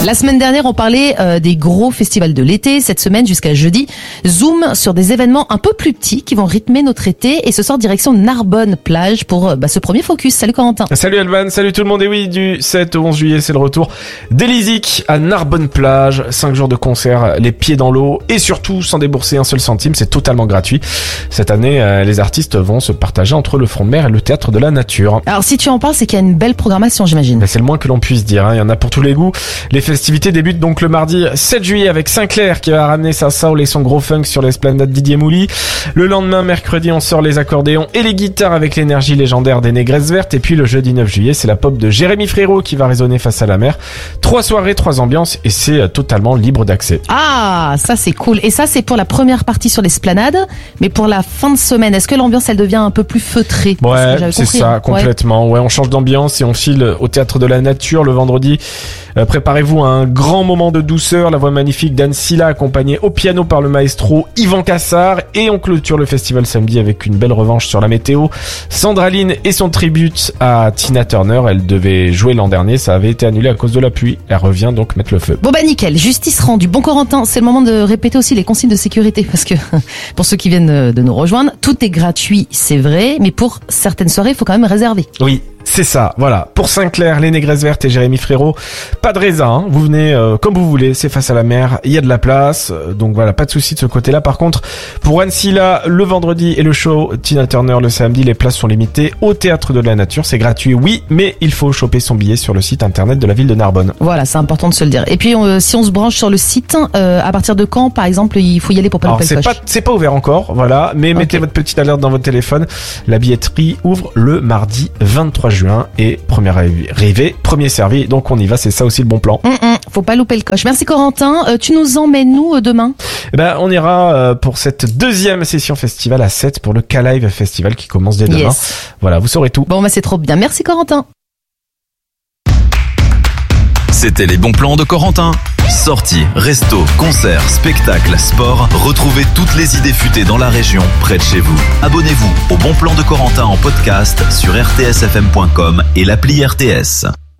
La semaine dernière, on parlait des gros festivals de l'été. Cette semaine, jusqu'à jeudi, zoom sur des événements un peu plus petits qui vont rythmer notre été. Et ce soir, direction Narbonne-Plage pour ce premier focus. Salut Corentin. Salut Alban, salut tout le monde. Et oui, du 7 au 11 juillet, c'est le retour d'Elisic à Narbonne-Plage. 5 jours de concert, les pieds dans l'eau et surtout sans débourser un seul centime. C'est totalement gratuit. Cette année, les artistes vont se partager entre le front de mer et le théâtre de la nature. Alors si tu en parles, c'est qu'il y a une belle programmation, j'imagine. C'est le moins que l'on puisse dire. Il y en a pour tous les goûts. Les festivités débutent donc le mardi 7 juillet avec Sinclair qui va ramener sa soul et son gros funk sur l'esplanade Didier Mouly. Le lendemain, mercredi, on sort les accordéons et les guitares avec l'énergie légendaire des Négresses Vertes. Et puis le jeudi 9 juillet, c'est la pop de Jérémy Frérot qui va résonner face à la mer. 3 soirées, 3 ambiances et c'est totalement libre d'accès. Ah, ça c'est cool. Et ça c'est pour la première partie sur l'esplanade. Mais pour la fin de semaine, est-ce que l'ambiance elle devient un peu plus feutrée? Ouais, c'est ça, complètement. Ouais, on change d'ambiance et on file au théâtre de la nature le vendredi. Préparez-vous à un grand moment de douceur, la voix magnifique d'Anne Silla accompagnée au piano par le maestro Yvan Cassard, et on clôture le festival samedi avec une belle revanche sur la météo. Sandra Lynn et son tribute à Tina Turner, elle devait jouer l'an dernier, ça avait été annulé à cause de la pluie, elle revient donc mettre le feu. Bon bah nickel, justice rendue. Bon Corentin, c'est le moment de répéter aussi les consignes de sécurité, parce que pour ceux qui viennent de nous rejoindre, tout est gratuit, c'est vrai, mais pour certaines soirées, il faut quand même réserver. Oui. C'est ça, voilà. Pour Sinclair, les Négresses Vertes et Jérémy Frérot, pas de raisin, hein. Vous venez comme vous voulez, c'est face à la mer, il y a de la place, donc voilà, pas de souci de ce côté-là. Par contre, pour Anne Silla, le vendredi et le show Tina Turner le samedi, les places sont limitées au théâtre de la nature, c'est gratuit, oui, mais il faut choper son billet sur le site internet de la ville de Narbonne. Voilà, c'est important de se le dire. Et puis si on se branche sur le site, à partir de quand, par exemple, il faut y aller pour pas louper le coche? C'est pas ouvert encore, voilà, mais mettez votre petite alerte dans votre téléphone. La billetterie ouvre le mardi 23 juin et première arrivée, premier servi, donc on y va, c'est ça aussi le bon plan. Faut pas louper le coche. Merci Corentin, tu nous emmènes nous demain? On ira pour cette deuxième session festival à 7 pour le K-Live Festival qui commence dès demain. Yes. Voilà, vous saurez tout. Bon c'est trop bien, merci Corentin. C'était les bons plans de Corentin. Sorties, restos, concerts, spectacles, sport. Retrouvez toutes les idées futées dans la région, près de chez vous. Abonnez-vous au Bon Plan de Corentin en podcast sur rtsfm.com et l'appli RTS.